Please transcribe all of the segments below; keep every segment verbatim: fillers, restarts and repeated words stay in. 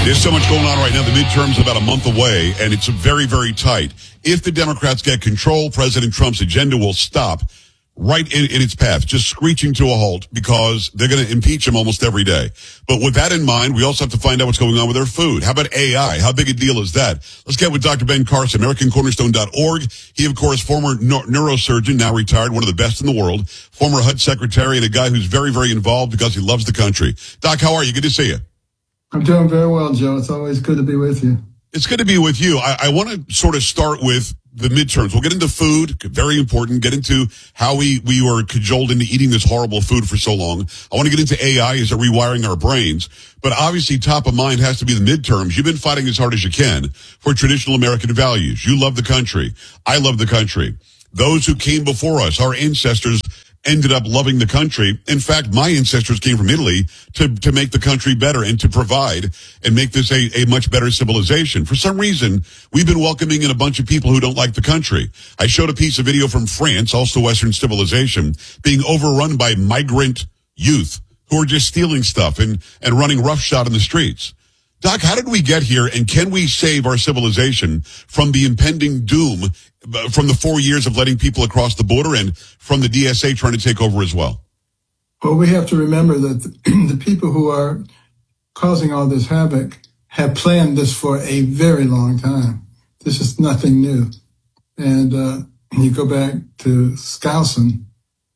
There's so much going on right now. The midterms are about a month away, and it's very, very tight. If the Democrats get control, President Trump's agenda will stop right in, in its path, just screeching to a halt, because they're going to impeach him almost every day. But with that in mind, we also have to find out what's going on with their food. How about A I? How big a deal is that? Let's get with Doctor Ben Carson, American Cornerstone dot org. He, of course, former neur- neurosurgeon, now retired, one of the best in the world, former H U D secretary, and a guy who's very, very involved because he loves the country. Doc, how are you? Good to see you. I'm doing very well, Joe. It's always good to be with you. It's good to be with you. I, I want to sort of start with the midterms. We'll get into food, very important, get into how we, we were cajoled into eating this horrible food for so long. I want to get into A I as a rewiring our brains. But obviously top of mind has to be the midterms. You've been fighting as hard as you can for traditional American values. You love the country. I love the country. Those who came before us, our ancestors, ended up loving the country. In fact, my ancestors came from Italy to, to make the country better and to provide and make this a, a much better civilization. For some reason, we've been welcoming in a bunch of people who don't like the country. I showed a piece of video from France, also Western civilization, being overrun by migrant youth who are just stealing stuff and, and running roughshod in the streets. Doc, how did we get here, and can we save our civilization from the impending doom from the four years of letting people across the border and from the D S A trying to take over as well? Well, we have to remember that the, the people who are causing all this havoc have planned this for a very long time. This is nothing new. And uh, you go back to Skousen,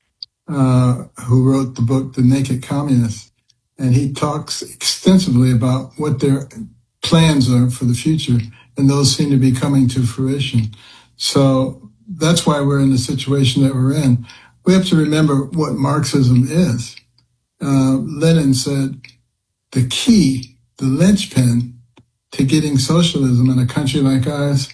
uh, who wrote the book, The Naked Communists, and he talks extensively about what their plans are for the future, and those seem to be coming to fruition. So that's why we're in the situation that we're in. We have to remember what Marxism is. Uh, Lenin said the key, the linchpin to getting socialism in a country like ours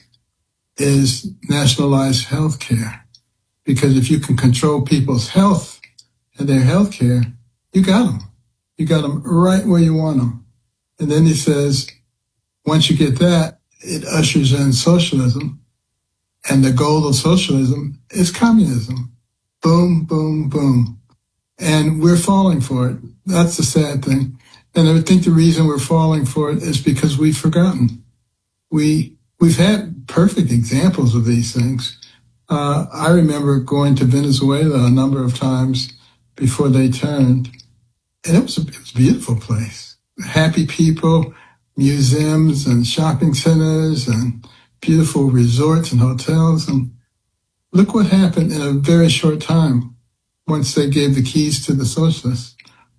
is nationalized health care. Because if you can control people's health and their health care, you got them. You got them right where you want them. And then he says, once you get that, it ushers in socialism. And the goal of socialism is communism. Boom, boom, boom. And we're falling for it. That's the sad thing. And I think the reason we're falling for it is because we've forgotten. We, we've had perfect examples of these things. Uh, I remember going to Venezuela a number of times before they turned. And it was, a, it was a beautiful place. Happy people, museums and shopping centers and beautiful resorts and hotels. And look what happened in a very short time once they gave the keys to the socialists.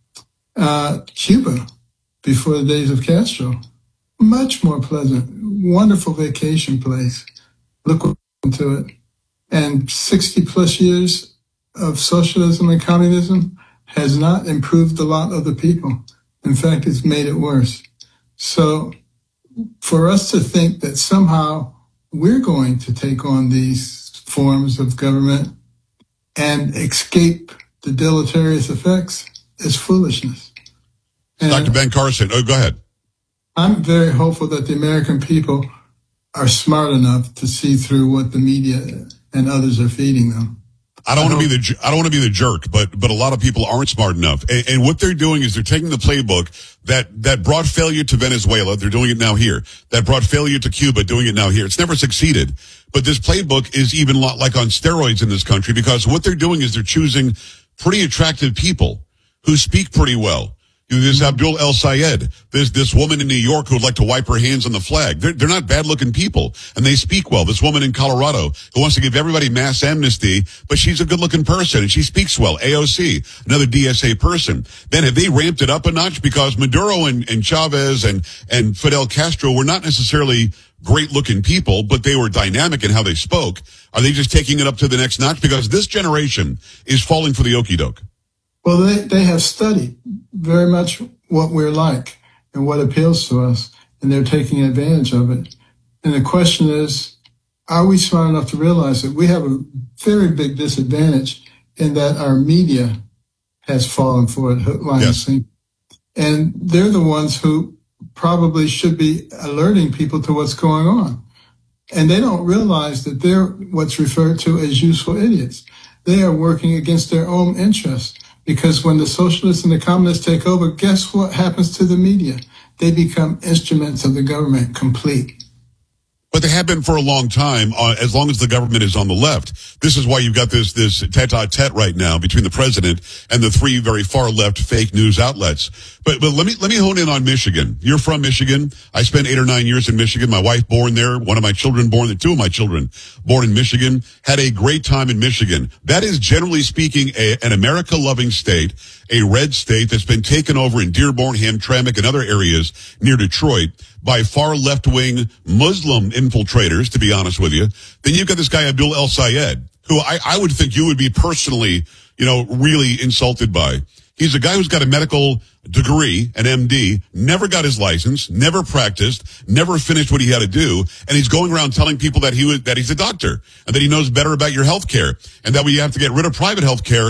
Uh, Cuba, before the days of Castro, much more pleasant, wonderful vacation place. Look what happened to it. And sixty plus years of socialism and communism has not improved the lot of the people. In fact, it's made it worse. So for us to think that somehow we're going to take on these forms of government and escape the deleterious effects is foolishness. And Doctor Ben Carson, oh, go ahead. I'm very hopeful that the American people are smart enough to see through what the media and others are feeding them. I don't want to be the I don't want to be the jerk, but but a lot of people aren't smart enough. And, and what they're doing is they're taking the playbook that that brought failure to Venezuela. They're doing it now here. That brought failure to Cuba. Doing it now here. It's never succeeded. But this playbook is even like on steroids in this country, because what they're doing is they're choosing pretty attractive people who speak pretty well. There's Abdul El Sayed. There's this woman in New York who would like to wipe her hands on the flag. They're, they're not bad-looking people, and they speak well. This woman in Colorado who wants to give everybody mass amnesty, but she's a good-looking person, and she speaks well. A O C, another D S A person. Then have they ramped it up a notch? Because Maduro and, and Chavez and, and Fidel Castro were not necessarily great-looking people, but they were dynamic in how they spoke. Are they just taking it up to the next notch? Because this generation is falling for the okie doke. Well, they, they have studied very much what we're like and what appeals to us, and they're taking advantage of it. And the question is, are we smart enough to realize that we have a very big disadvantage in that our media has fallen for it, hook, line, and sinker. And they're the ones who probably should be alerting people to what's going on. And they don't realize that they're what's referred to as useful idiots. They are working against their own interests. Because when the socialists and the communists take over, guess what happens to the media? they become instruments of the government complete. But they have been for a long time, uh, as long as the government is on the left. This is why you've got this this tete-a-tete right now between the president and the three very far left fake news outlets. But but let me let me hone in on Michigan. You're from Michigan. I spent eight or nine years in Michigan. My wife born there. One of my children born there. Two of my children born in Michigan. Had a great time in Michigan. That is, generally speaking, a, an America-loving state, a red state that's been taken over in Dearborn, Hamtramck, and other areas near Detroit by far left-wing Muslim infiltrators, to be honest with you. Then you've got this guy Abdul El Sayed, who I, I would think you would be personally, you know, really insulted by. He's a guy who's got a medical degree, an M D, never got his license, never practiced, never finished what he had to do, and he's going around telling people that he was, that he's a doctor and that he knows better about your health care and that we have to get rid of private health care